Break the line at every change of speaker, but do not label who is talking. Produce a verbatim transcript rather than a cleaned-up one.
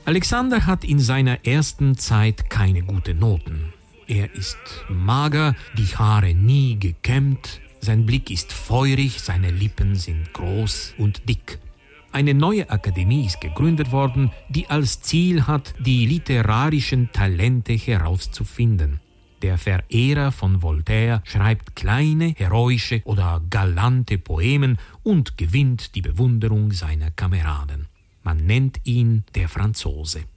Alexander hat in seiner ersten Zeit keine guten Noten. Er ist mager, die Haare nie gekämmt, sein Blick ist feurig, seine Lippen sind groß und dick. Eine neue Akademie ist gegründet worden, die als Ziel hat, die literarischen Talente herauszufinden. Der Verehrer von Voltaire schreibt kleine, heroische oder galante Poemen und gewinnt die Bewunderung seiner Kameraden. Man nennt ihn der Franzose.